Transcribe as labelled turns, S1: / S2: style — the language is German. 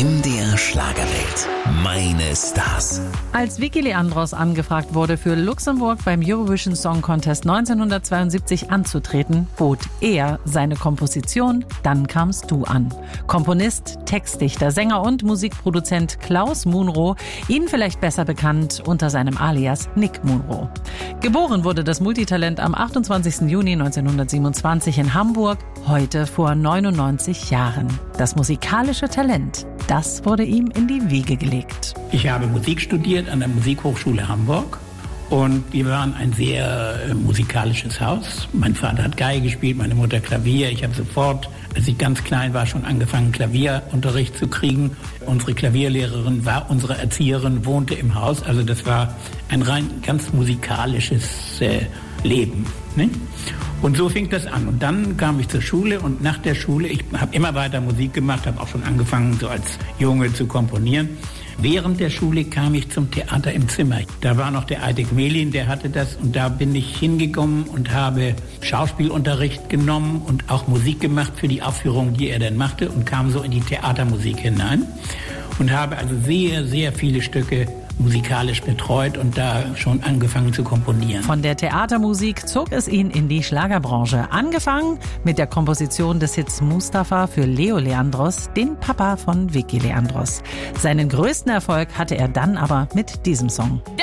S1: MDR Schlagerwelt. Meine Stars.
S2: Als Vicky Leandros angefragt wurde, für Luxemburg beim Eurovision Song Contest 1972 anzutreten, bot er seine Komposition "Dann kamst du" an. Komponist, Textdichter, Sänger und Musikproduzent Klaus Munro, Ihnen vielleicht besser bekannt unter seinem Alias Nick Munro. Geboren wurde das Multitalent am 28. Juni 1927 in Hamburg, heute vor 99 Jahren. Das musikalische Talent, das wurde ihm in die Wiege gelegt.
S3: Ich habe Musik studiert an der Musikhochschule Hamburg und wir waren ein sehr musikalisches Haus. Mein Vater hat Geige gespielt, meine Mutter Klavier. Ich habe sofort, als ich ganz klein war, schon angefangen, Klavierunterricht zu kriegen. Unsere Klavierlehrerin war unsere Erzieherin, wohnte im Haus. Also das war ein rein ganz musikalisches Leben. Ne? Und so fing das an. Und dann kam ich zur Schule und nach der Schule, ich habe immer weiter Musik gemacht, habe auch schon angefangen, so als Junge zu komponieren. Während der Schule kam ich zum Theater im Zimmer. Da war noch der alte Gmelin, der hatte das. Und da bin ich hingekommen und habe Schauspielunterricht genommen und auch Musik gemacht für die Aufführung, die er dann machte. Und kam so in die Theatermusik hinein. Und habe also sehr, sehr viele Stücke musikalisch betreut und da schon angefangen zu komponieren.
S2: Von der Theatermusik zog es ihn in die Schlagerbranche. Angefangen mit der Komposition des Hits Mustafa für Leo Leandros, den Papa von Vicky Leandros. Seinen größten Erfolg hatte er dann aber mit diesem Song.